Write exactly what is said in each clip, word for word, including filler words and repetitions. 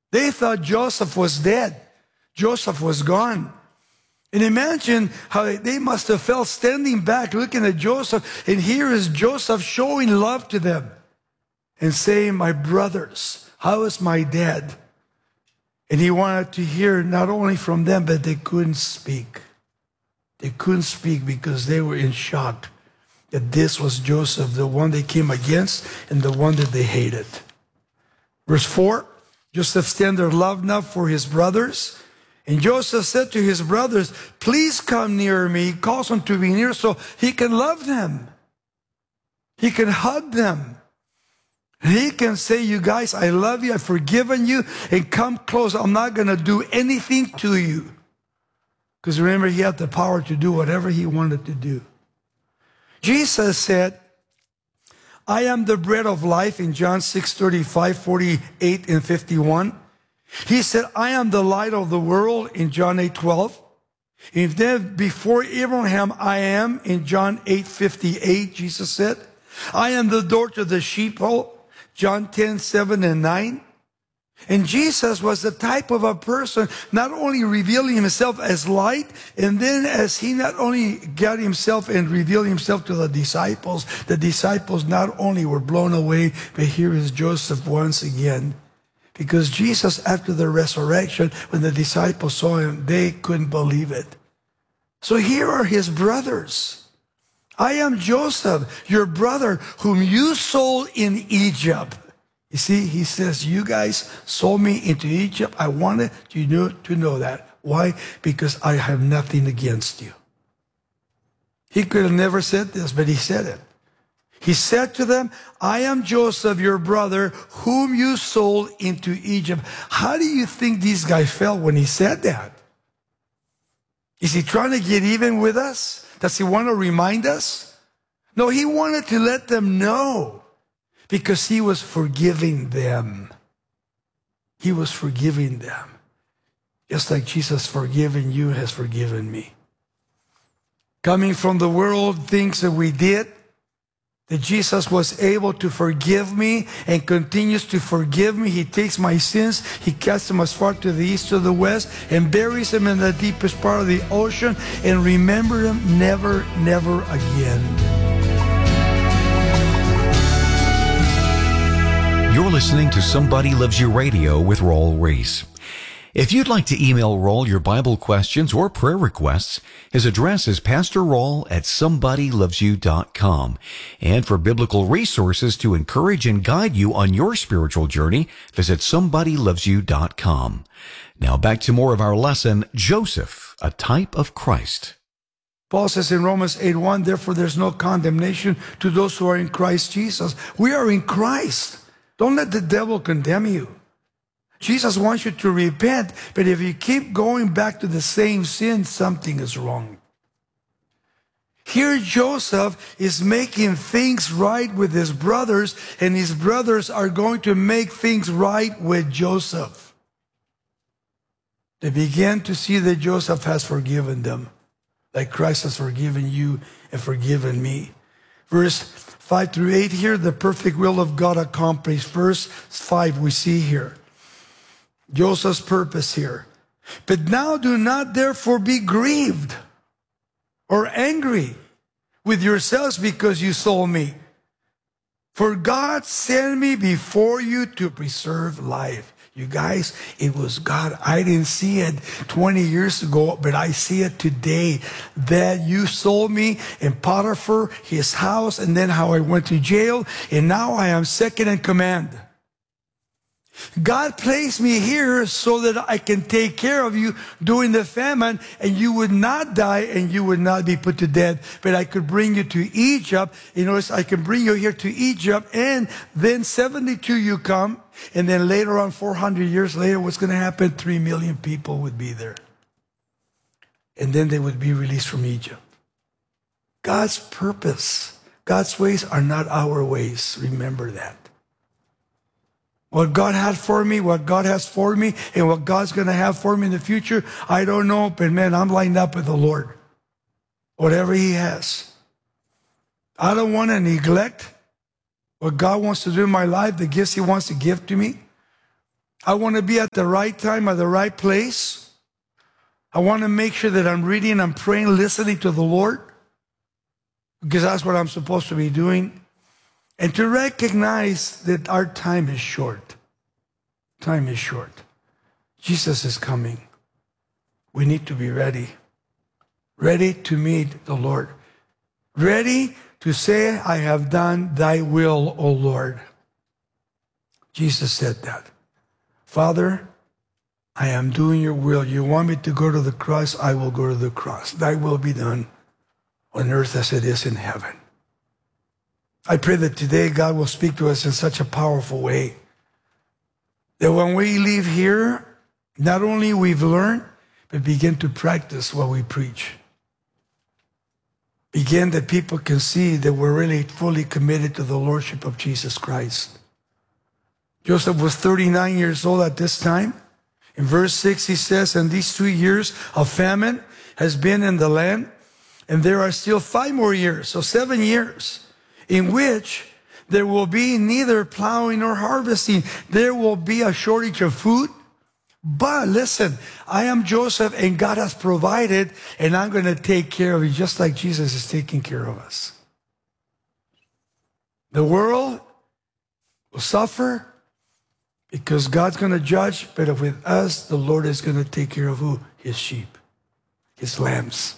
They thought Joseph was dead. Joseph was gone. And imagine how they must have felt standing back looking at Joseph. And here is Joseph showing love to them and saying, my brothers, how is my dad? And he wanted to hear not only from them, but they couldn't speak. They couldn't speak because they were in shock that this was Joseph, the one they came against and the one that they hated. Verse four, Joseph's tender love now for his brothers. And Joseph said to his brothers, please come near me. He calls them to be near so he can love them. He can hug them. He can say, you guys, I love you, I've forgiven you, and come close. I'm not going to do anything to you. Because remember, he had the power to do whatever he wanted to do. Jesus said, I am the bread of life in John six, thirty-five, forty-eight, and fifty-one. He said, I am the light of the world in John eight, twelve. If then before Abraham I am in John eight, fifty-eight, Jesus said, I am the door to the sheepfold, John ten, seven, and nine. And Jesus was the type of a person not only revealing himself as light, and then as he not only got himself and revealed himself to the disciples, the disciples not only were blown away, but here is Joseph once again. Because Jesus, after the resurrection, when the disciples saw him, they couldn't believe it. So here are his brothers. I am Joseph, your brother, whom you sold in Egypt. You see, he says, you guys sold me into Egypt. I wanted you know, to know that. Why? Because I have nothing against you. He could have never said this, but he said it. He said to them, I am Joseph, your brother, whom you sold into Egypt. How do you think these guys felt when he said that? Is he trying to get even with us? Does he want to remind us? No, he wanted to let them know. Because he was forgiving them. He was forgiving them. Just like Jesus forgiven you has forgiven me. Coming from the world, things that we did, that Jesus was able to forgive me and continues to forgive me. He takes my sins, he casts them as far to the east to the west, and buries them in the deepest part of the ocean, and remember them never, never again. You're listening to Somebody Loves You Radio with Raul Ries. If you'd like to email Raul your Bible questions or prayer requests, his address is pastor raul at somebody loves you dot com. And for biblical resources to encourage and guide you on your spiritual journey, visit somebody loves you dot com. Now back to more of our lesson, Joseph, a type of Christ. Paul says in Romans eight one, therefore there's no condemnation to those who are in Christ Jesus. We are in Christ. Don't let the devil condemn you. Jesus wants you to repent, but if you keep going back to the same sin, something is wrong. Here Joseph is making things right with his brothers, and his brothers are going to make things right with Joseph. They began to see that Joseph has forgiven them, like Christ has forgiven you and forgiven me. Verse five through eight here, the perfect will of God accomplished. Verse five we see here. Joseph's purpose here. But now do not therefore be grieved or angry with yourselves because you sold me. For God sent me before you to preserve life. You guys, it was God. I didn't see it twenty years ago, but I see it today. That you sold me in Potiphar, his house, and then how I went to jail, and now I am second in command. God placed me here so that I can take care of you during the famine, and you would not die and you would not be put to death. But I could bring you to Egypt. You know, I can bring you here to Egypt, and then seventy-two you come, and then later on, four hundred years later, what's going to happen? Three million people would be there. And then they would be released from Egypt. God's purpose, God's ways are not our ways. Remember that. What God had for me, what God has for me, and what God's going to have for me in the future, I don't know, but man, I'm lined up with the Lord. Whatever He has. I don't want to neglect what God wants to do in my life, the gifts He wants to give to me. I want to be at the right time, at the right place. I want to make sure that I'm reading, I'm praying, listening to the Lord, because that's what I'm supposed to be doing. And to recognize that our time is short. Time is short. Jesus is coming. We need to be ready. Ready to meet the Lord. Ready to say, I have done thy will, O Lord. Jesus said that. Father, I am doing your will. You want me to go to the cross? I will go to the cross. Thy will be done on earth as it is in heaven. I pray that today God will speak to us in such a powerful way that when we leave here, not only we've learned, but begin to practice what we preach. Begin that people can see that we're really fully committed to the Lordship of Jesus Christ. Joseph was thirty-nine years old at this time. In verse six, he says, and these two years of famine has been in the land, and there are still five more years, so seven years, in which there will be neither plowing nor harvesting. There will be a shortage of food. But listen, I am Joseph, and God has provided, and I'm going to take care of you, just like Jesus is taking care of us. The world will suffer because God's going to judge, but with us, the Lord is going to take care of who? His sheep, his lambs.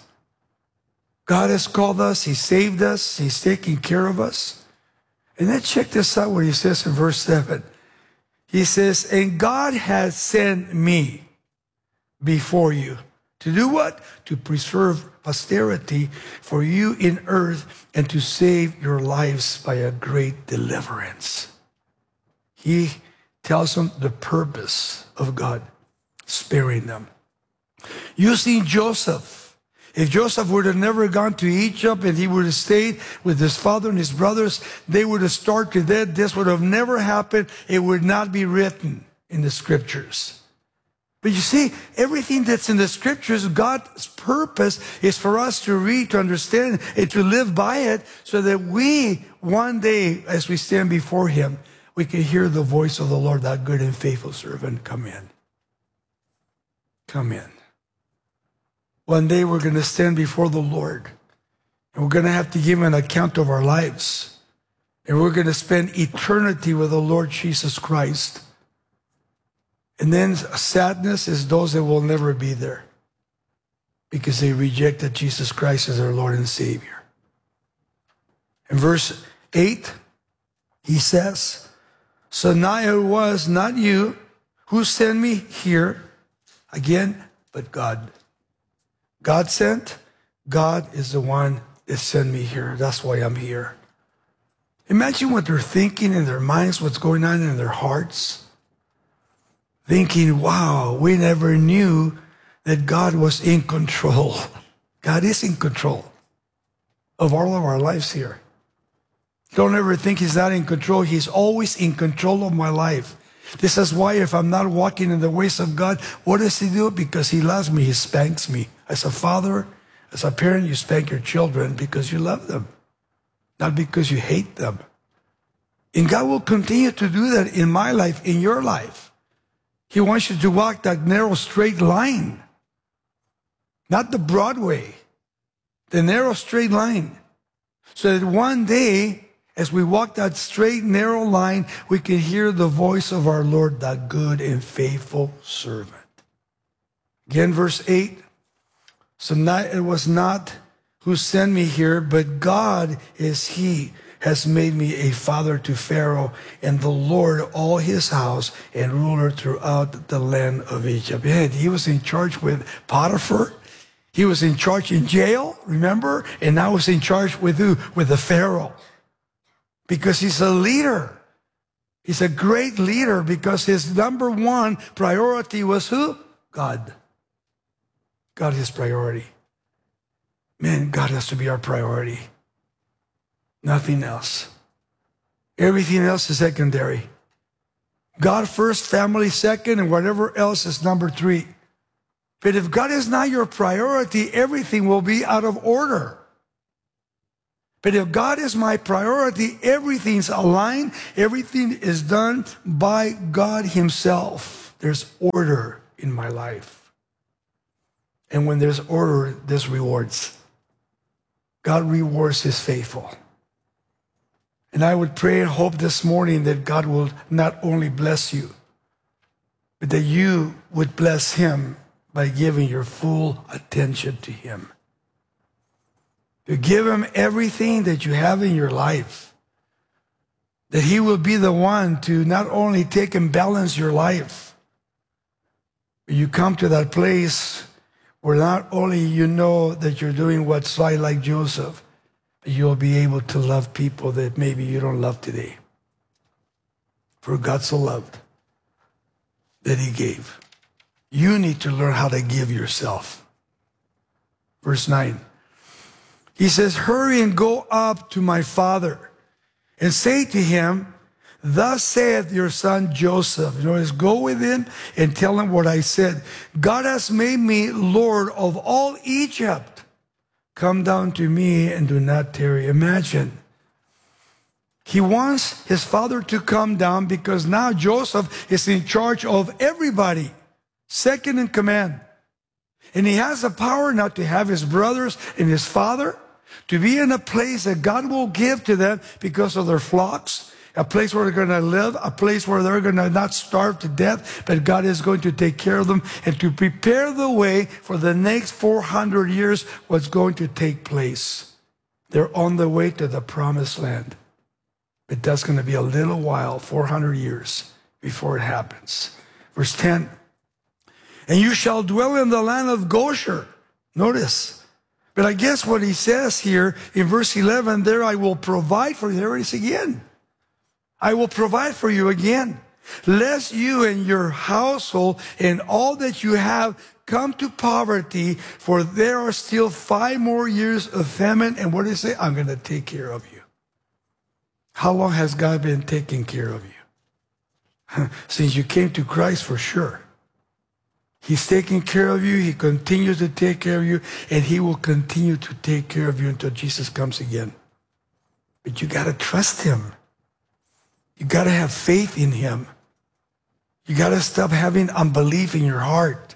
God has called us. He saved us. He's taking care of us. And then check this out what he says in verse seven. He says, and God has sent me before you. To do what? To preserve posterity for you in earth and to save your lives by a great deliverance. He tells them the purpose of God sparing them. Using Joseph. If Joseph would have never gone to Egypt and he would have stayed with his father and his brothers, they would have starved to death. This would have never happened. It would not be written in the scriptures. But you see, everything that's in the scriptures, God's purpose is for us to read, to understand, and to live by it so that we, one day, as we stand before him, we can hear the voice of the Lord, that good and faithful servant, come in. Come in. One day we're going to stand before the Lord, and we're going to have to give an account of our lives. And we're going to spend eternity with the Lord Jesus Christ. And then sadness is those that will never be there because they rejected Jesus Christ as their Lord and Savior. In verse eight, he says, so now it was not you who sent me here, again, but God. God sent. God is the one that sent me here. That's why I'm here. Imagine what they're thinking in their minds, what's going on in their hearts. Thinking, wow, we never knew that God was in control. God is in control of all of our lives here. Don't ever think he's not in control. He's always in control of my life. This is why if I'm not walking in the ways of God, what does he do? Because he loves me, he spanks me. As a father, as a parent, you spank your children because you love them, not because you hate them. And God will continue to do that in my life, in your life. He wants you to walk that narrow, straight line, not the broad way, the narrow, straight line, so that one day, as we walk that straight, narrow line, we can hear the voice of our Lord, that good and faithful servant. Again, verse eight. So not, it was not who sent me here, but God is he, has made me a father to Pharaoh and the Lord all his house and ruler throughout the land of Egypt. And he was in charge with Potiphar. He was in charge in jail, remember? And now he's in charge with who? With the Pharaoh. Because he's a leader. He's a great leader because his number one priority was who? God. God is priority. Man, God has to be our priority. Nothing else. Everything else is secondary. God first, family second, and whatever else is number three. But if God is not your priority, everything will be out of order. But if God is my priority, everything's aligned, everything is done by God himself. There's order in my life. And when there's order, there's rewards. God rewards his faithful. And I would pray and hope this morning that God will not only bless you, but that you would bless him by giving your full attention to him. To give him everything that you have in your life. That he will be the one to not only take and balance your life, but you come to that place where not only you know that you're doing what's right like Joseph, but you'll be able to love people that maybe you don't love today. For God so loved that he gave. You need to learn how to give yourself. Verse nine. He says, hurry and go up to my father and say to him, thus saith your son Joseph. In other words, go with him and tell him what I said. God has made me Lord of all Egypt. Come down to me and do not tarry. Imagine. He wants his father to come down because now Joseph is in charge of everybody. Second in command. And he has the power now to have his brothers and his father to be in a place that God will give to them because of their flocks, a place where they're going to live, a place where they're going to not starve to death, but God is going to take care of them and to prepare the way for the next four hundred years what's going to take place. They're on the way to the promised land. But that's going to be a little while, four hundred years, before it happens. Verse ten. And you shall dwell in the land of Goshen. Notice. But I guess what he says here in verse eleven, there I will provide for you. There it is again. I will provide for you again. Lest you and your household and all that you have come to poverty, for there are still five more years of famine. And what does he say? I'm going to take care of you. How long has God been taking care of you? Since you came to Christ, for sure. He's taking care of you. He continues to take care of you. And he will continue to take care of you until Jesus comes again. But you got to trust him. You got to have faith in him. You got to stop having unbelief in your heart.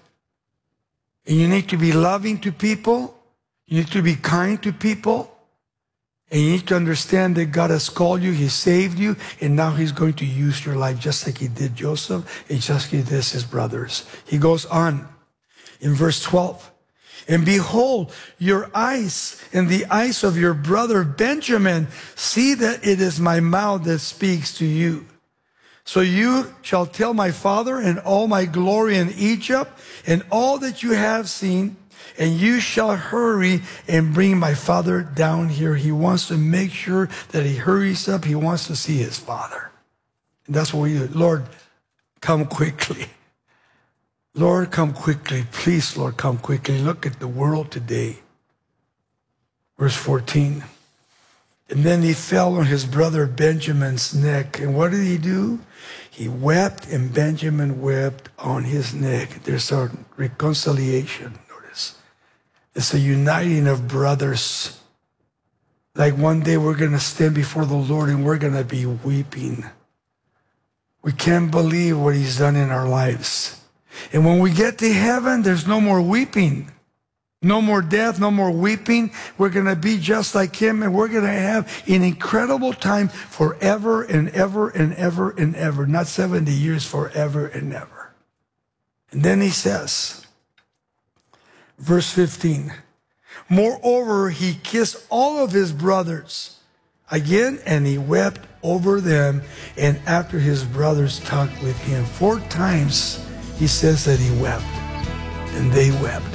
And you need to be loving to people. You need to be kind to people. And you need to understand that God has called you, he saved you, and now he's going to use your life just like he did Joseph, and just like he did his brothers. He goes on in verse twelve. And behold, your eyes and the eyes of your brother Benjamin see that it is my mouth that speaks to you. So you shall tell my father and all my glory in Egypt and all that you have seen, and you shall hurry and bring my father down here. He wants to make sure that he hurries up. He wants to see his father. And that's what we do. Lord, come quickly. Lord, come quickly. Please, Lord, come quickly. Look at the world today. Verse fourteen. And then he fell on his brother Benjamin's neck. And what did he do? He wept, and Benjamin wept on his neck. There's a reconciliation. It's a uniting of brothers. Like one day we're going to stand before the Lord and we're going to be weeping. We can't believe what he's done in our lives. And when we get to heaven, there's no more weeping. No more death, no more weeping. We're going to be just like him, and we're going to have an incredible time forever and ever and ever and ever. Not seventy years, forever and ever. And then he says, verse fifteen, moreover, he kissed all of his brothers again, and he wept over them, and after his brothers talked with him. Four times he says that he wept, and they wept.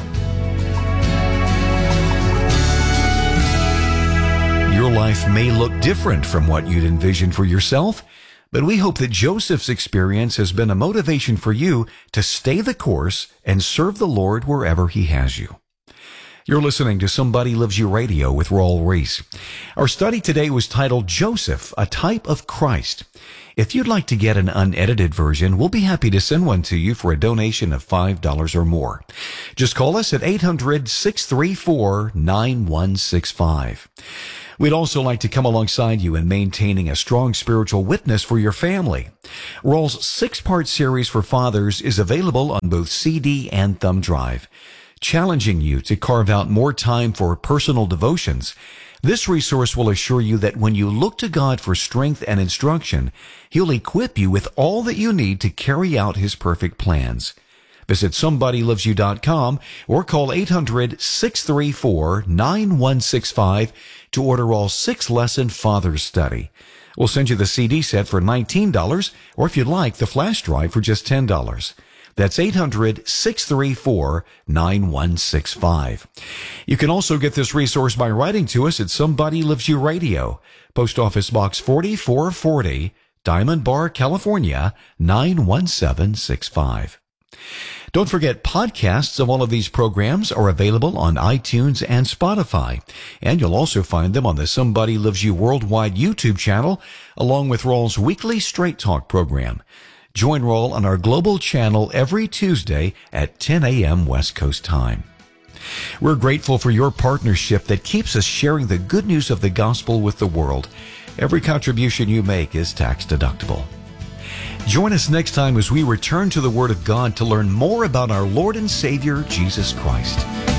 Your life may look different from what you'd envisioned for yourself, but we hope that Joseph's experience has been a motivation for you to stay the course and serve the Lord wherever he has you. You're listening to Somebody Loves You Radio with Raul Ries. Our study today was titled Joseph, a Type of Christ. If you'd like to get an unedited version, we'll be happy to send one to you for a donation of five dollars or more. Just call us at eight hundred, six three four, nine one six five. We'd also like to come alongside you in maintaining a strong spiritual witness for your family. Raul's six-part series for fathers is available on both C D and thumb drive, challenging you to carve out more time for personal devotions. This resource will assure you that when you look to God for strength and instruction, He'll equip you with all that you need to carry out His perfect plans. Visit somebody loves you dot com or call eight hundred, six three four, nine one six five to order Raul's six-lesson Father's Study. We'll send you the C D set for nineteen dollars, or if you'd like, the flash drive for just ten dollars. That's eight hundred, six three four, nine one six five. You can also get this resource by writing to us at Somebody Loves You Radio, Post Office Box forty-four forty, Diamond Bar, California, nine one seven six five. Don't forget, podcasts of all of these programs are available on iTunes and Spotify, and you'll also find them on the Somebody Loves You Worldwide YouTube channel, along with Raul's weekly Straight Talk program. Join Raul on our global channel every Tuesday at ten a.m. West Coast time. We're grateful for your partnership that keeps us sharing the good news of the gospel with the world. Every contribution you make is tax deductible. Join us next time as we return to the Word of God to learn more about our Lord and Savior, Jesus Christ.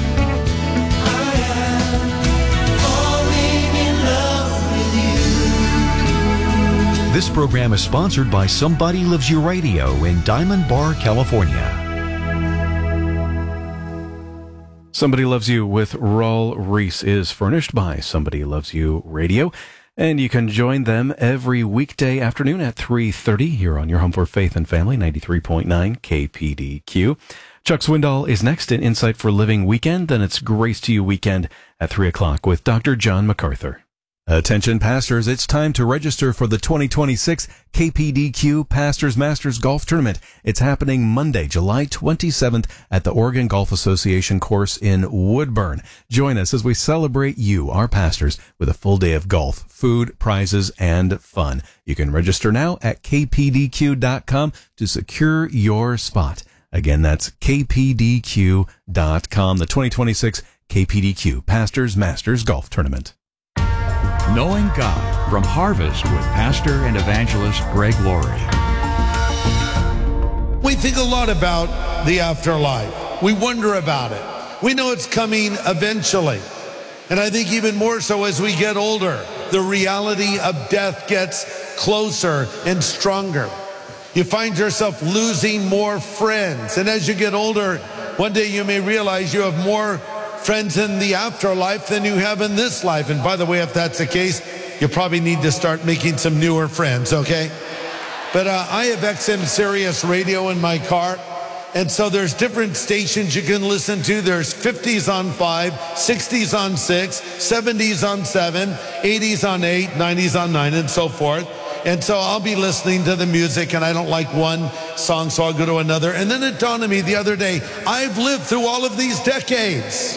This program is sponsored by Somebody Loves You Radio in Diamond Bar, California. Somebody Loves You with Raul Ries is furnished by Somebody Loves You Radio, and you can join them every weekday afternoon at three thirty here on your home for faith and family, ninety-three point nine K P D Q. Chuck Swindoll is next in Insight for Living Weekend, then it's Grace to You Weekend at three o'clock with Doctor John MacArthur. Attention pastors, it's time to register for the twenty twenty-six K P D Q Pastors Masters Golf Tournament. It's happening Monday, July twenty-seventh at the Oregon Golf Association course in Woodburn. Join us as we celebrate you, our pastors, with a full day of golf, food, prizes, and fun. You can register now at k p d q dot com to secure your spot. Again, that's k p d q dot com, the twenty twenty-six K P D Q Pastors Masters Golf Tournament. Knowing God from Harvest with Pastor and Evangelist Greg Laurie. We think a lot about the afterlife. We wonder about it. We know it's coming eventually. And I think even more so as we get older, the reality of death gets closer and stronger. You find yourself losing more friends. And as you get older, one day you may realize you have more friends in the afterlife than you have in this life. And by the way, if that's the case, you probably need to start making some newer friends, okay? But uh, I have X M Sirius radio in my car, and so there's different stations you can listen to. There's fifties on five, sixties on six, seventies on seven, eighties on eight, nineties on nine, and so forth. And so I'll be listening to the music, and I don't like one song, so I'll go to another. And then it dawned on me the other day, I've lived through all of these decades.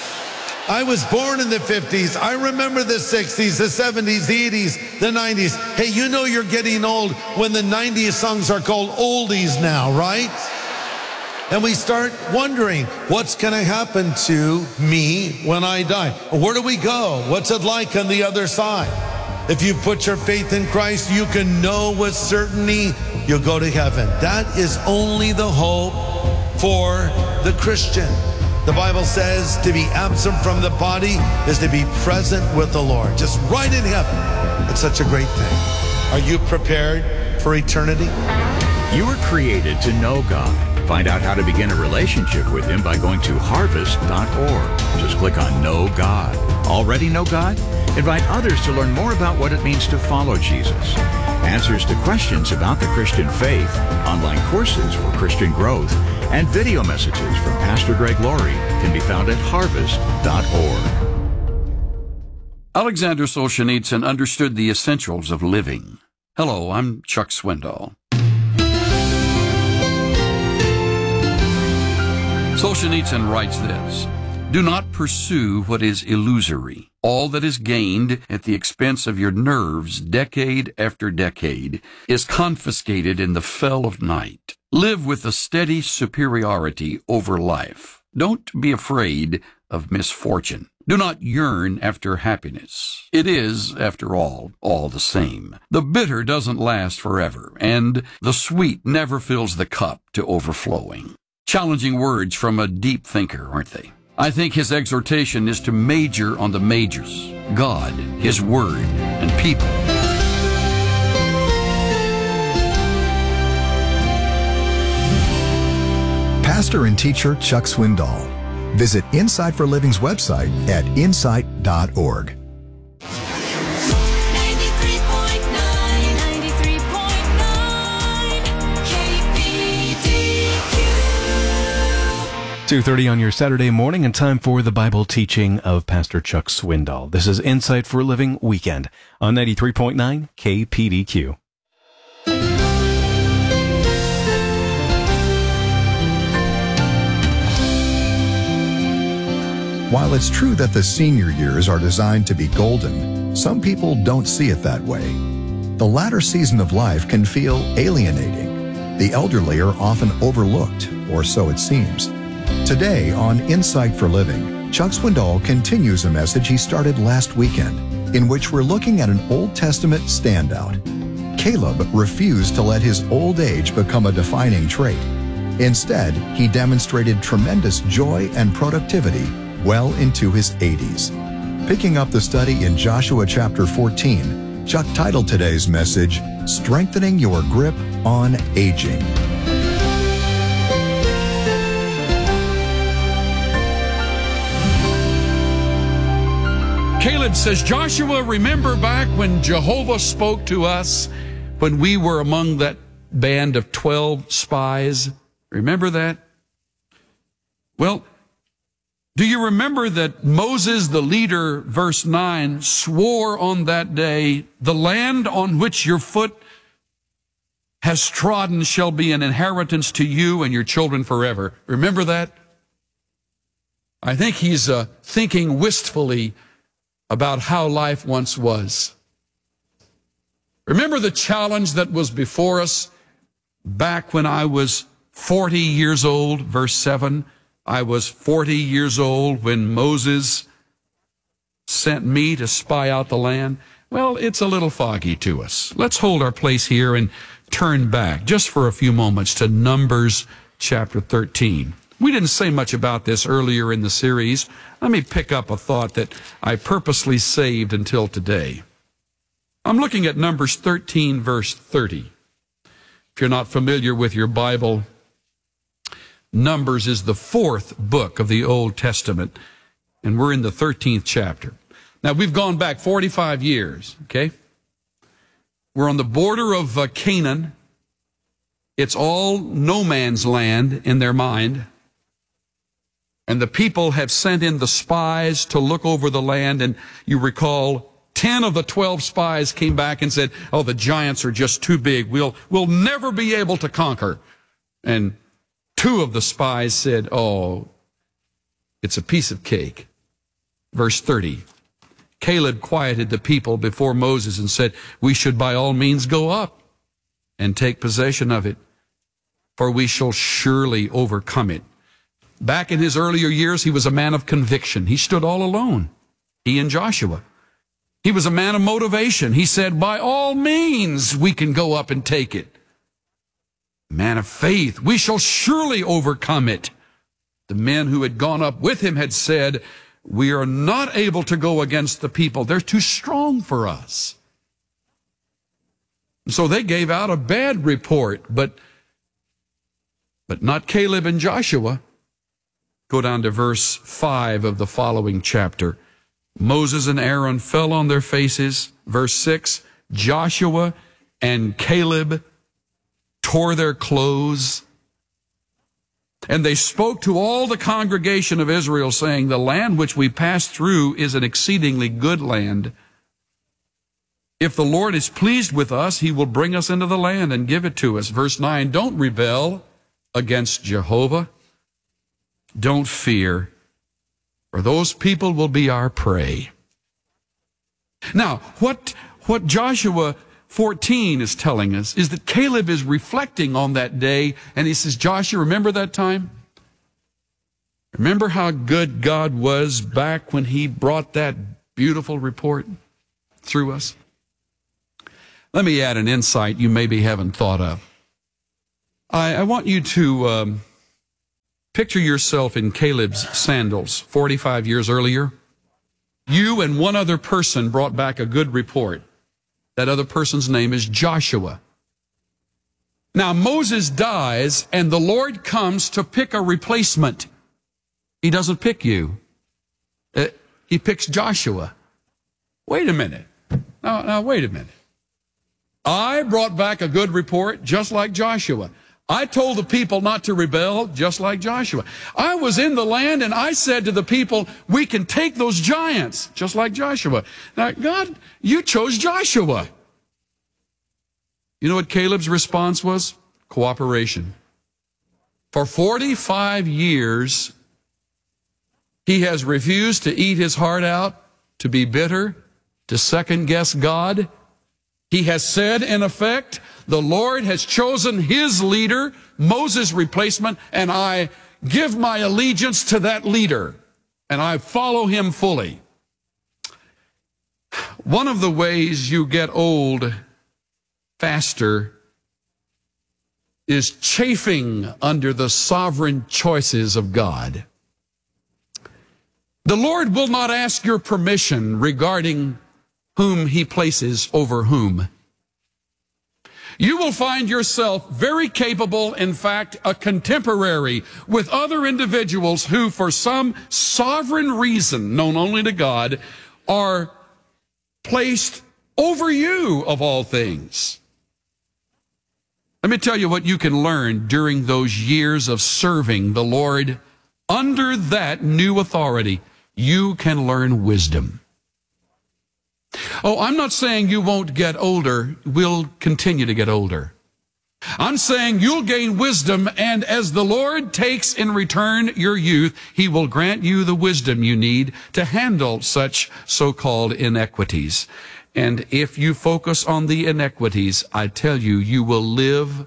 I was born in the fifties. I remember the sixties, the seventies, the eighties, the nineties. Hey, you know you're getting old when the nineties songs are called oldies now, right? And we start wondering, what's going to happen to me when I die? Where do we go? What's it like on the other side? If you put your faith in Christ, you can know with certainty you'll go to heaven. That is only the hope for the Christian. The Bible says to be absent from the body is to be present with the Lord. Just right in heaven. It's such a great thing. Are you prepared for eternity? You were created to know God. Find out how to begin a relationship with Him by going to harvest dot org. Just click on Know God. Already know God? Invite others to learn more about what it means to follow Jesus. Answers to questions about the Christian faith, online courses for Christian growth, and video messages from Pastor Greg Laurie can be found at harvest dot org. Alexander Solzhenitsyn understood the essentials of living. Hello, I'm Chuck Swindoll. Solzhenitsyn writes this: do not pursue what is illusory. All that is gained at the expense of your nerves decade after decade is confiscated in the fell of night. Live with a steady superiority over life. Don't be afraid of misfortune. Do not yearn after happiness. It is, after all, all the same. The bitter doesn't last forever, and the sweet never fills the cup to overflowing. Challenging words from a deep thinker, aren't they? I think his exhortation is to major on the majors: God, His Word, and people. Pastor and teacher Chuck Swindoll. Visit Insight for Living's website at insight dot org. ninety-three point nine, ninety-three point nine K P D Q. two thirty on your Saturday morning, and time for the Bible teaching of Pastor Chuck Swindoll. This is Insight for Living Weekend on ninety-three point nine K P D Q. While it's true that the senior years are designed to be golden, some people don't see it that way. The latter season of life can feel alienating. The elderly are often overlooked, or so it seems. Today on Insight for Living, Chuck Swindoll continues a message he started last weekend, in which we're looking at an Old Testament standout. Caleb refused to let his old age become a defining trait. Instead, he demonstrated tremendous joy and productivity well into his eighties. Picking up the study in Joshua chapter fourteen, Chuck titled today's message, Strengthening Your Grip on Aging. Caleb says, Joshua, remember back when Jehovah spoke to us when we were among that band of twelve spies? Remember that? Well, do you remember that Moses, the leader, verse nine, swore on that day, the land on which your foot has trodden shall be an inheritance to you and your children forever. Remember that? I think he's uh, thinking wistfully about how life once was. Remember the challenge that was before us back when I was forty years old, verse seven. I was forty years old when Moses sent me to spy out the land. Well, it's a little foggy to us. Let's hold our place here and turn back just for a few moments to Numbers chapter thirteen. We didn't say much about this earlier in the series. Let me pick up a thought that I purposely saved until today. I'm looking at Numbers thirteen, verse thirty. If you're not familiar with your Bible, Numbers is the fourth book of the Old Testament, and we're in the thirteenth chapter. Now, we've gone back forty-five years, okay? We're on the border of uh, Canaan. It's all no man's land in their mind. And the people have sent in the spies to look over the land, and you recall ten of the twelve spies came back and said, oh, the giants are just too big. We'll, we'll never be able to conquer. And two of the spies said, oh, it's a piece of cake. Verse thirty, Caleb quieted the people before Moses and said, we should by all means go up and take possession of it, for we shall surely overcome it. Back in his earlier years, he was a man of conviction. He stood all alone, he and Joshua. He was a man of motivation. He said, by all means, we can go up and take it. Man of faith, we shall surely overcome it. The men who had gone up with him had said, we are not able to go against the people. They're too strong for us. So they gave out a bad report, but, but not Caleb and Joshua. Go down to verse five of the following chapter. Moses and Aaron fell on their faces. Verse six, Joshua and Caleb tore their clothes, and they spoke to all the congregation of Israel, saying, the land which we passed through is an exceedingly good land. If the Lord is pleased with us, he will bring us into the land and give it to us. Verse nine, don't rebel against Jehovah. Don't fear, for those people will be our prey. Now, what, what Joshua fourteen is telling us is that Caleb is reflecting on that day, and he says, Joshua, remember that time? Remember how good God was back when he brought that beautiful report through us? Let me add an insight you maybe haven't thought of. I, I want you to um, picture yourself in Caleb's sandals forty-five years earlier. You and one other person brought back a good report. That other person's name is Joshua. Now Moses dies and the Lord comes to pick a replacement. He doesn't pick you. Uh, he picks Joshua. Wait a minute. Now, now, wait a minute. I brought back a good report just like Joshua. I told the people not to rebel just like Joshua. I was in the land and I said to the people, we can take those giants just like Joshua. Now, God, you chose Joshua. You know what Caleb's response was? Cooperation. For forty-five years, he has refused to eat his heart out, to be bitter, to second-guess God. He has said, in effect, the Lord has chosen his leader, Moses' replacement, and I give my allegiance to that leader, and I follow him fully. One of the ways you get old faster is chafing under the sovereign choices of God. The Lord will not ask your permission regarding whom he places over whom. You will find yourself very capable, in fact, a contemporary with other individuals who, for some sovereign reason known only to God, are placed over you of all things. Let me tell you what you can learn during those years of serving the Lord under that new authority. You can learn wisdom. Oh, I'm not saying you won't get older. We'll continue to get older. I'm saying you'll gain wisdom, and as the Lord takes in return your youth, he will grant you the wisdom you need to handle such so-called inequities. And if you focus on the inequities, I tell you, you will live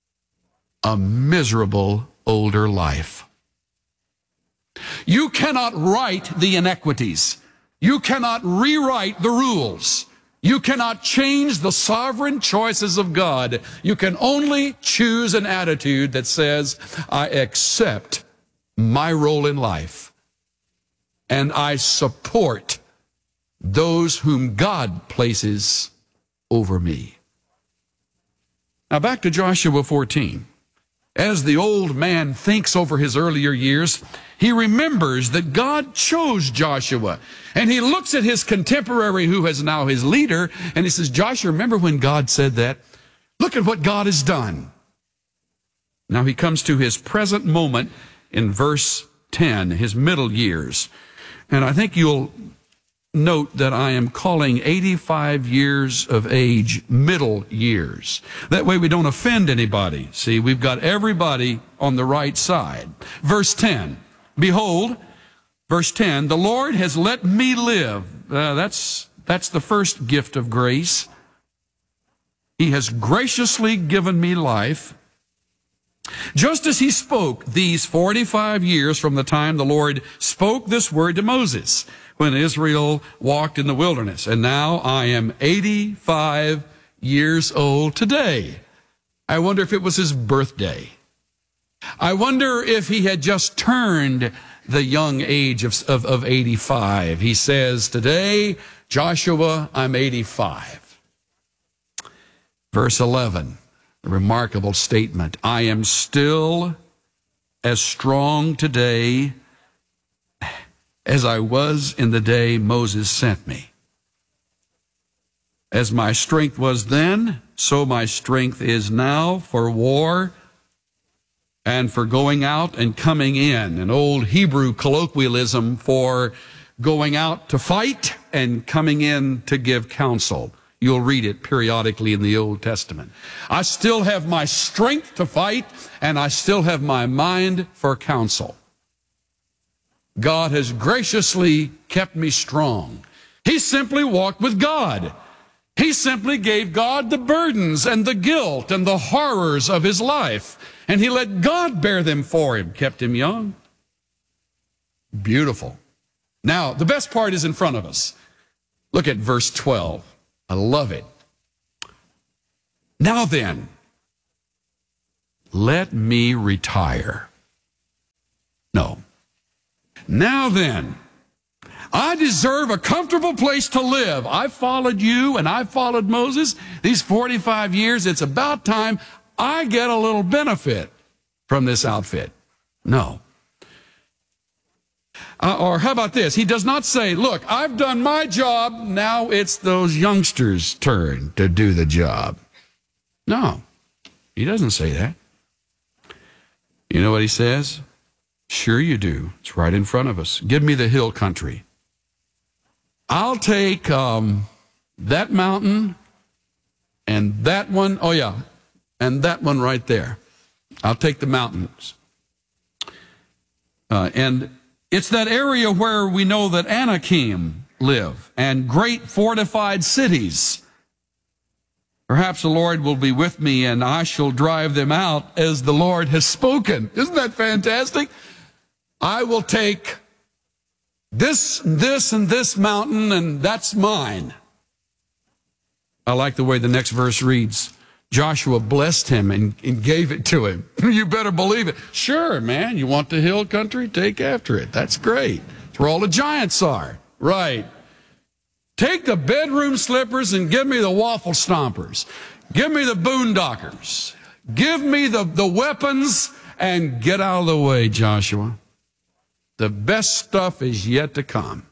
a miserable older life. You cannot right the inequities. You cannot rewrite the rules. You cannot change the sovereign choices of God. You can only choose an attitude that says, I accept my role in life, and I support those whom God places over me. Now back to Joshua fourteen. As the old man thinks over his earlier years, he remembers that God chose Joshua. And he looks at his contemporary, who is now his leader, and he says, Joshua, remember when God said that? Look at what God has done. Now he comes to his present moment in verse ten, his middle years. And I think you'll note that I am calling eighty-five years of age middle years. That way we don't offend anybody. See, we've got everybody on the right side. Verse ten, behold, verse ten, the Lord has let me live. Uh, that's, that's the first gift of grace. He has graciously given me life. Just as he spoke these forty-five years from the time the Lord spoke this word to Moses, when Israel walked in the wilderness. And now I am eighty-five years old today. I wonder if it was his birthday. I wonder if he had just turned the young age of, of, of eighty-five. He says, today, Joshua, I'm eighty-five. Verse eleven, a remarkable statement. I am still as strong today as I was in the day Moses sent me. As my strength was then, so my strength is now for war and for going out and coming in. An old Hebrew colloquialism for going out to fight and coming in to give counsel. You'll read it periodically in the Old Testament. I still have my strength to fight, and I still have my mind for counsel. God has graciously kept me strong. He simply walked with God. He simply gave God the burdens and the guilt and the horrors of his life, and he let God bear them for him, kept him young. Beautiful. Now, the best part is in front of us. Look at verse twelve. I love it. Now then, let me retire. No. Now then, I deserve a comfortable place to live. I followed you and I followed Moses these forty-five years. It's about time I get a little benefit from this outfit. No. Uh, or how about this? He does not say, look, I've done my job. Now it's those youngsters' turn to do the job. No, he doesn't say that. You know what he says? Sure you do. It's right in front of us. Give me the hill country. I'll take um, that mountain and that one. Oh, yeah. And that one right there. I'll take the mountains. Uh, and it's that area where we know that Anakim live and great fortified cities. Perhaps the Lord will be with me and I shall drive them out as the Lord has spoken. Isn't that fantastic? I will take this, this, and this mountain, and that's mine. I like the way the next verse reads. Joshua blessed him and, and gave it to him. You better believe it. Sure, man, you want the hill country? Take after it. That's great. It's where all the giants are. Right. Take the bedroom slippers and give me the waffle stompers. Give me the boondockers. Give me the, the weapons and get out of the way, Joshua. The best stuff is yet to come.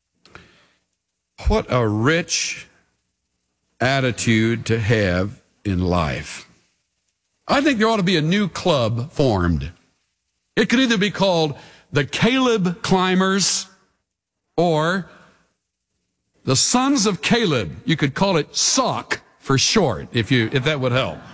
What a rich attitude to have in life. I think there ought to be a new club formed. It could either be called the Caleb Climbers or the Sons of Caleb. You could call it S O C for short, if you if that would help.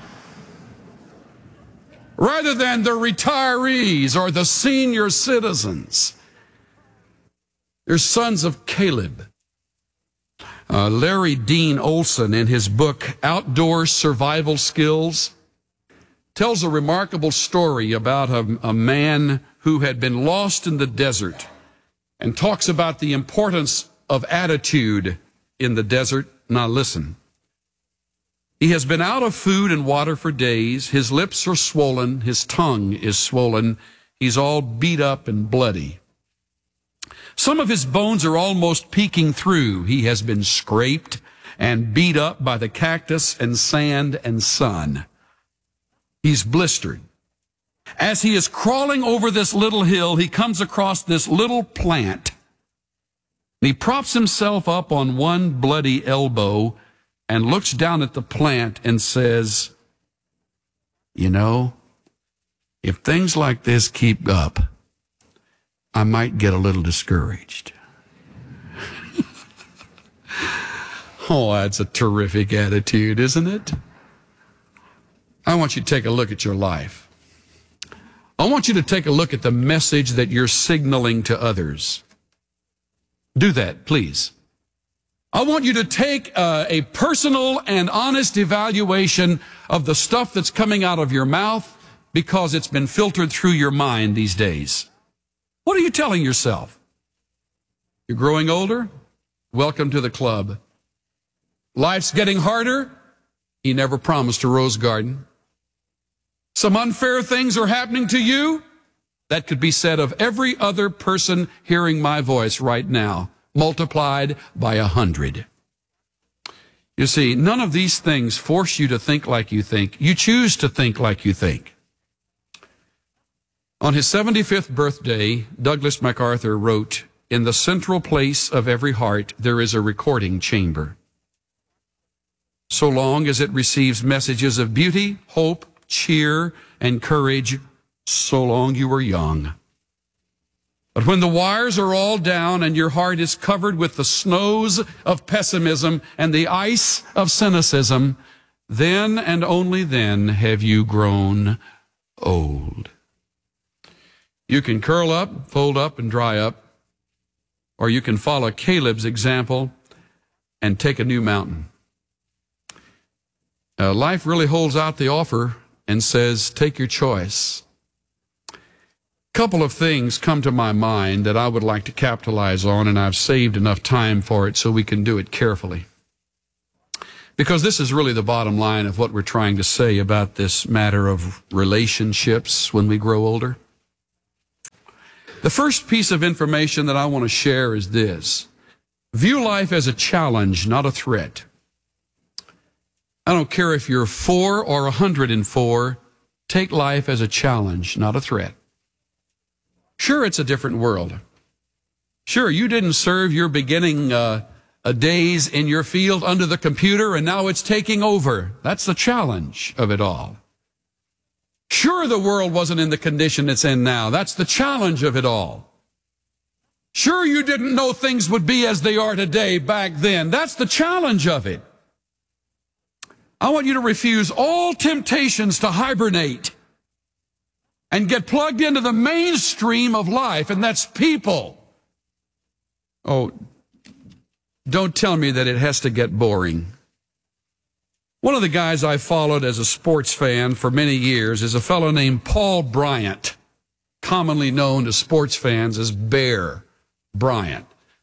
Rather than the retirees or the senior citizens. They're Sons of Caleb. Uh, Larry Dean Olson, in his book Outdoor Survival Skills, tells a remarkable story about a, a man who had been lost in the desert and talks about the importance of attitude in the desert. Now listen. He has been out of food and water for days. His lips are swollen. His tongue is swollen. He's all beat up and bloody. Some of his bones are almost peeking through. He has been scraped and beat up by the cactus and sand and sun. He's blistered. As he is crawling over this little hill, he comes across this little plant. He props himself up on one bloody elbow and looks down at the plant and says, you know, if things like this keep up, I might get a little discouraged. Oh, that's a terrific attitude, isn't it? I want you to take a look at your life. I want you to take a look at the message that you're signaling to others. Do that, please. I want you to take uh, a personal and honest evaluation of the stuff that's coming out of your mouth because it's been filtered through your mind these days. What are you telling yourself? You're growing older? Welcome to the club. Life's getting harder? He never promised a rose garden. Some unfair things are happening to you? That could be said of every other person hearing my voice right now, multiplied by a hundred. You see, none of these things force you to think like you think. You choose to think like you think. On his seventy-fifth birthday, Douglas MacArthur wrote, in the central place of every heart, there is a recording chamber. So long as it receives messages of beauty, hope, cheer, and courage, so long you are young. But when the wires are all down and your heart is covered with the snows of pessimism and the ice of cynicism, then and only then have you grown old. You can curl up, fold up, and dry up, or you can follow Caleb's example and take a new mountain. Uh, life really holds out the offer and says, take your choice. couple of things come to my mind that I would like to capitalize on, and I've saved enough time for it so we can do it carefully. Because this is really the bottom line of what we're trying to say about this matter of relationships when we grow older. The first piece of information that I want to share is this. View life as a challenge, not a threat. I don't care if you're four or a hundred and four, take life as a challenge, not a threat. Sure, it's a different world. Sure, you didn't serve your beginning uh, uh, days in your field under the computer, and now it's taking over. That's the challenge of it all. Sure, the world wasn't in the condition it's in now. That's the challenge of it all. Sure, you didn't know things would be as they are today back then. That's the challenge of it. I want you to refuse all temptations to hibernate and get plugged into the mainstream of life, and that's people. Oh, don't tell me that it has to get boring. One of the guys I followed as a sports fan for many years is a fellow named Paul Bryant, commonly known to sports fans as Bear Bryant,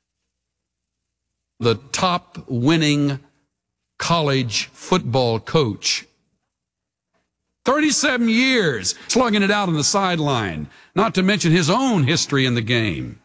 the top winning college football coach. thirty-seven years slugging it out on the sideline, not to mention his own history in the game.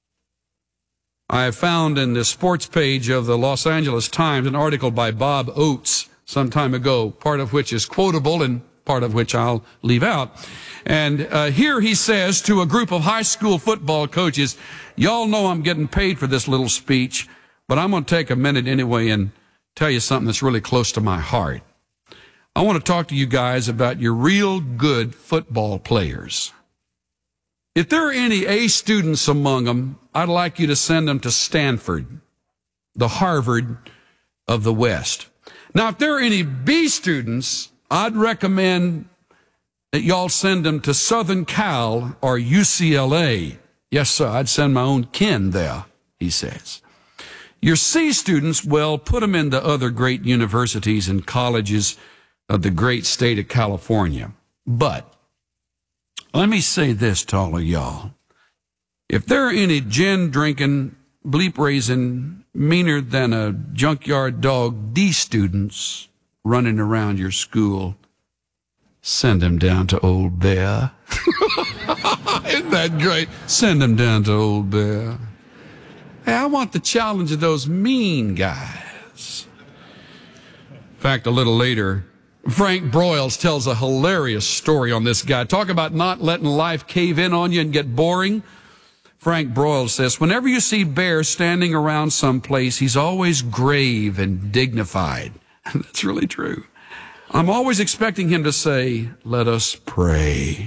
I have found in the sports page of the Los Angeles Times an article by Bob Oates some time ago, part of which is quotable and part of which I'll leave out. And uh, here he says to a group of high school football coaches, y'all know I'm getting paid for this little speech, but I'm going to take a minute anyway and tell you something that's really close to my heart. I want to talk to you guys about your real good football players. If there are any A students among them, I'd like you to send them to Stanford, the Harvard of the West. Now, if there are any B students, I'd recommend that y'all send them to Southern Cal or U C L A. Yes, sir, I'd send my own kin there, he says. Your C students, well, put them into other great universities and colleges of the great state of California. But let me say this to all of y'all. If there are any gin-drinking, bleep-raising, meaner than a junkyard dog D students running around your school, send them down to Old Bear. Isn't that great? Send them down to Old Bear. Hey, I want the challenge of those mean guys. In fact, a little later, Frank Broyles tells a hilarious story on this guy. Talk about not letting life cave in on you and get boring. Frank Broyles says, whenever you see Bear standing around someplace, he's always grave and dignified. That's really true. I'm always expecting him to say, let us pray.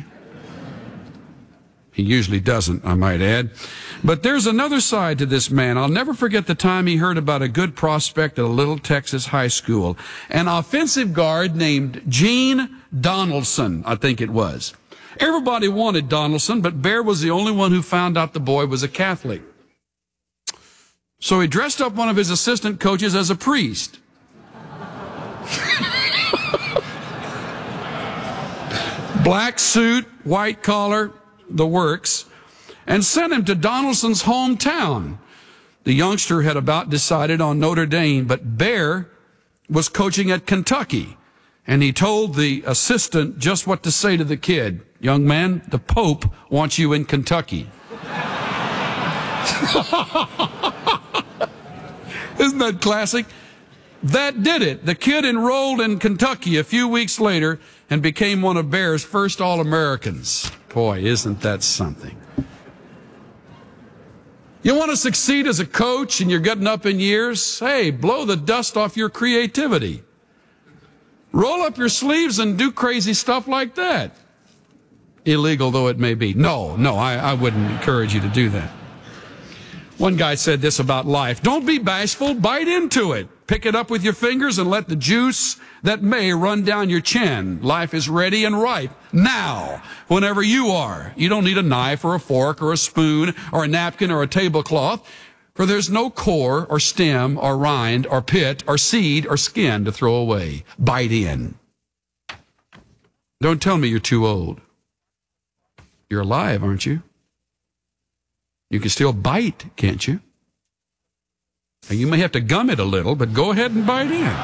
He usually doesn't, I might add. But there's another side to this man. I'll never forget the time he heard about a good prospect at a little Texas high school. An offensive guard named Gene Donaldson, I think it was. Everybody wanted Donaldson, but Bear was the only one who found out the boy was a Catholic. So he dressed up one of his assistant coaches as a priest. Black suit, white collar, the works, and sent him to Donaldson's hometown. The youngster had about decided on Notre Dame, but Bear was coaching at Kentucky, and he told the assistant just what to say to the kid. Young man, the Pope wants you in Kentucky. Isn't that classic? That did it. The kid enrolled in Kentucky a few weeks later and became one of Bear's first All-Americans. Boy, isn't that something? You want to succeed as a coach and you're getting up in years? Hey, blow the dust off your creativity. Roll up your sleeves and do crazy stuff like that. Illegal though it may be. No, no, I, I wouldn't encourage you to do that. One guy said this about life. Don't be bashful, bite into it. Pick it up with your fingers and let the juice that may run down your chin. Life is ready and ripe now, whenever you are. You don't need a knife or a fork or a spoon or a napkin or a tablecloth, for there's no core or stem or rind or pit or seed or skin to throw away. Bite in. Don't tell me you're too old. You're alive, aren't you? You can still bite, can't you? Now, you may have to gum it a little, but go ahead and bite in.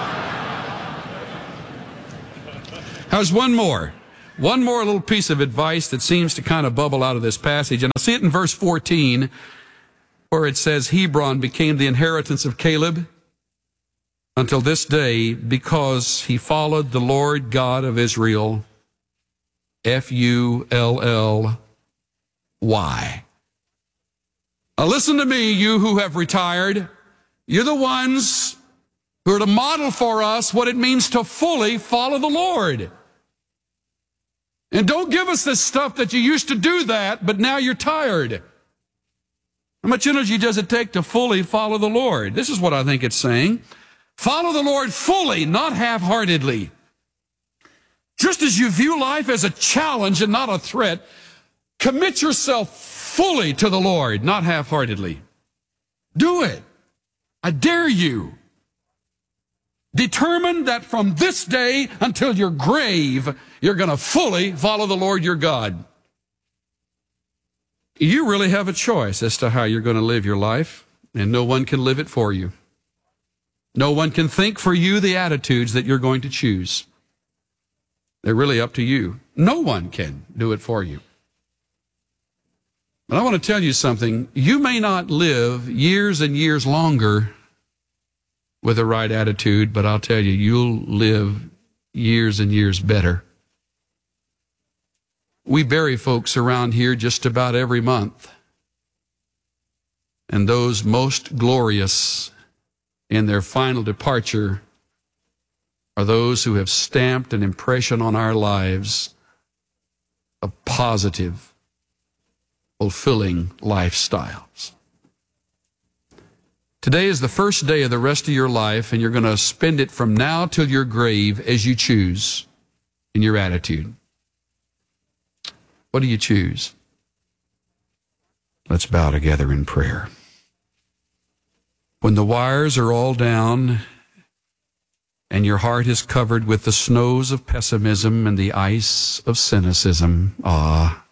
How's one more? One more little piece of advice that seems to kind of bubble out of this passage. And I see it in verse fourteen, where it says, Hebron became the inheritance of Caleb until this day because he followed the Lord God of Israel. F U L L Y. Now listen to me, you who have retired. You're the ones who are to model for us what it means to fully follow the Lord. And don't give us this stuff that you used to do that, but now you're tired. How much energy does it take to fully follow the Lord? This is what I think it's saying. Follow the Lord fully, not half-heartedly. Just as you view life as a challenge and not a threat, commit yourself fully to the Lord, not half-heartedly. Do it. I dare you. Determine that from this day until your grave, you're going to fully follow the Lord your God. You really have a choice as to how you're going to live your life, and no one can live it for you. No one can think for you the attitudes that you're going to choose. They're really up to you. No one can do it for you. But I want to tell you something. You may not live years and years longer with the right attitude, but I'll tell you, you'll live years and years better. We bury folks around here just about every month. And those most glorious in their final departure are those who have stamped an impression on our lives of positive, fulfilling lifestyles. Today is the first day of the rest of your life, and you're going to spend it from now till your grave as you choose in your attitude. What do you choose? Let's bow together in prayer. When the wires are all down and your heart is covered with the snows of pessimism and the ice of cynicism, ah,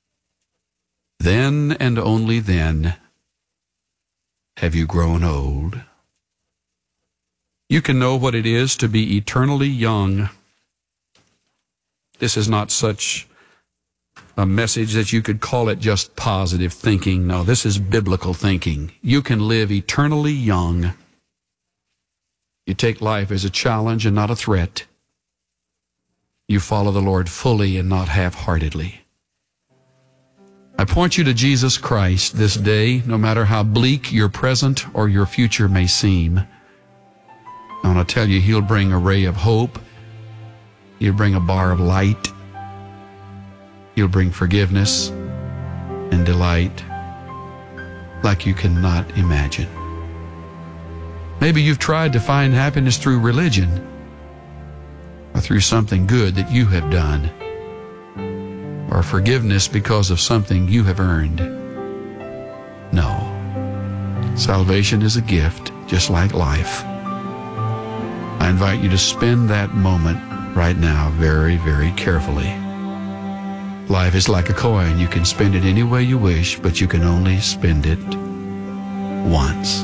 then and only then have you grown old. You can know what it is to be eternally young. This is not such a message that you could call it just positive thinking. No, this is biblical thinking. You can live eternally young. You take life as a challenge and not a threat. You follow the Lord fully and not half-heartedly. I point you to Jesus Christ this day, no matter how bleak your present or your future may seem. I want to tell you, He'll bring a ray of hope. He'll bring a bar of light. He'll bring forgiveness and delight like you cannot imagine. Maybe you've tried to find happiness through religion or through something good that you have done, or forgiveness because of something you have earned. No. Salvation is a gift, just like life. I invite you to spend that moment right now very, very carefully. Life is like a coin. You can spend it any way you wish, but you can only spend it once.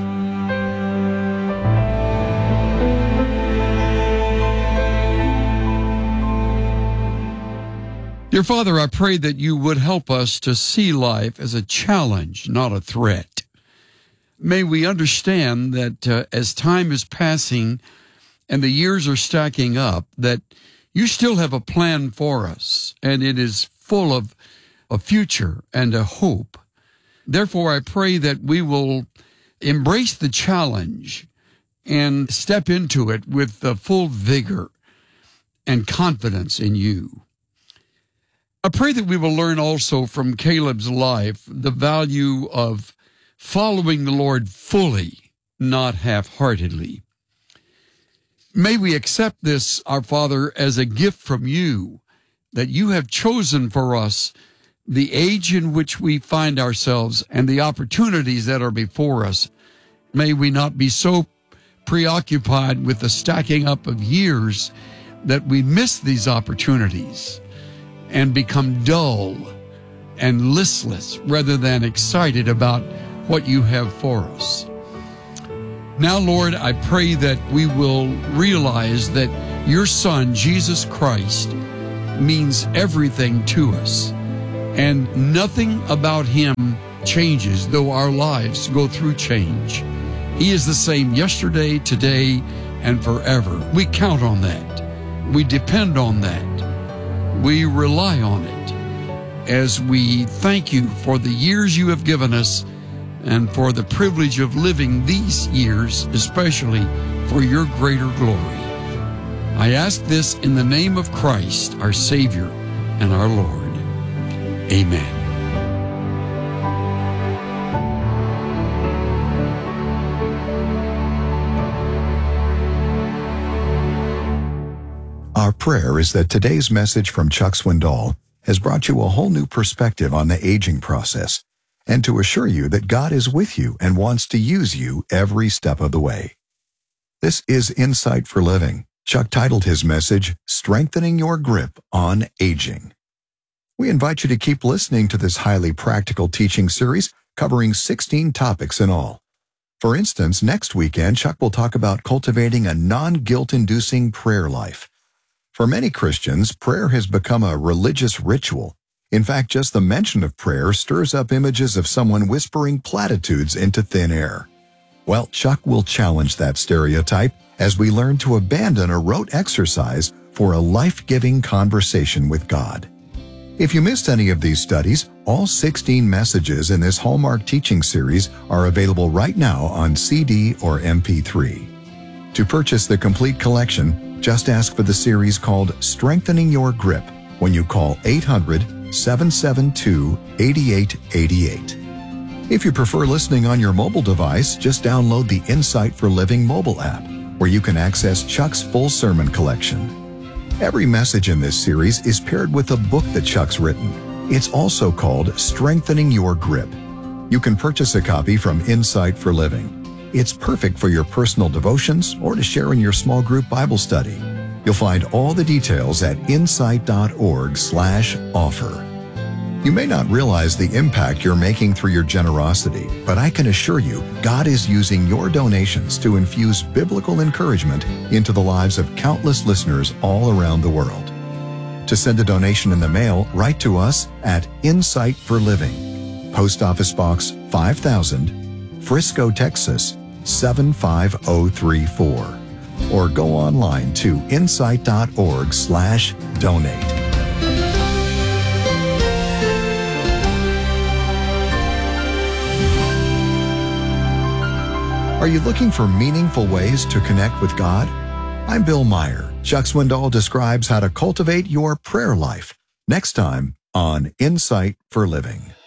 Dear Father, I pray that you would help us to see life as a challenge, not a threat. May we understand that uh, as time is passing and the years are stacking up, that you still have a plan for us, and it is full of a future and a hope. Therefore, I pray that we will embrace the challenge and step into it with the full vigor and confidence in you. I pray that we will learn also from Caleb's life the value of following the Lord fully, not half-heartedly. May we accept this, our Father, as a gift from you, that you have chosen for us the age in which we find ourselves and the opportunities that are before us. May we not be so preoccupied with the stacking up of years that we miss these opportunities and become dull and listless rather than excited about what you have for us. Now, Lord, I pray that we will realize that your Son, Jesus Christ, means everything to us, and nothing about him changes, though our lives go through change. He is the same yesterday, today, and forever. We count on that. We depend on that. We rely on it as we thank you for the years you have given us and for the privilege of living these years, especially for your greater glory. I ask this in the name of Christ, our Savior and our Lord. Amen. Our prayer is that today's message from Chuck Swindoll has brought you a whole new perspective on the aging process, and to assure you that God is with you and wants to use you every step of the way. This is Insight for Living. Chuck titled his message, Strengthening Your Grip on Aging. We invite you to keep listening to this highly practical teaching series covering sixteen topics in all. For instance, next weekend, Chuck will talk about cultivating a non-guilt-inducing prayer life. For many Christians, prayer has become a religious ritual. In fact, just the mention of prayer stirs up images of someone whispering platitudes into thin air. Well, Chuck will challenge that stereotype as we learn to abandon a rote exercise for a life-giving conversation with God. If you missed any of these studies, all sixteen messages in this Hallmark teaching series are available right now on C D or M P three. To purchase the complete collection, just ask for the series called Strengthening Your Grip when you call eight hundred, seven seven two, eight eight eight eight. If you prefer listening on your mobile device, just download the Insight for Living mobile app, where you can access Chuck's full sermon collection. Every message in this series is paired with a book that Chuck's written. It's also called Strengthening Your Grip. You can purchase a copy from Insight for Living. It's perfect for your personal devotions or to share in your small group Bible study. You'll find all the details at insight.org slash offer. You may not realize the impact you're making through your generosity, but I can assure you God is using your donations to infuse biblical encouragement into the lives of countless listeners all around the world. To send a donation in the mail, write to us at Insight for Living, Post Office Box five thousand, Frisco, Texas seven five zero three four, or go online to insight.org slash donate. Are you looking for meaningful ways to connect with God? I'm Bill Meyer. Chuck Swindoll describes how to cultivate your prayer life next time on Insight for Living.